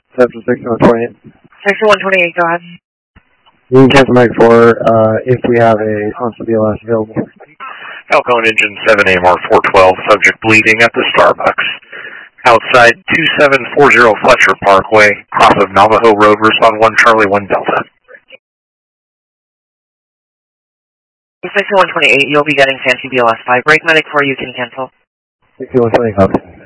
Central 6128. Section 128, go ahead. You can cancel Mike 4 if we have a constant BLS available. Falcone Engine 7AMR412, subject bleeding at the Starbucks. Outside 2740 Fletcher Parkway, off of Navajo Road, respond 1 Charlie 1 Delta. Section 128, you'll be getting Fancy BLS 5. Break Medic 4, you can cancel. 6128, copy.